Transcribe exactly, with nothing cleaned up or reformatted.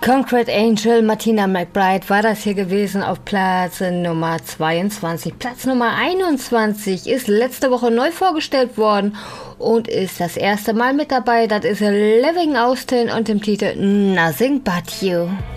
Concrete Angel, Martina McBride war das hier gewesen auf Platz Nummer zweiundzwanzig. Platz Nummer einundzwanzig ist letzte Woche neu vorgestellt worden und ist das erste Mal mit dabei. Das ist Living Austin und dem Titel Nothing But You.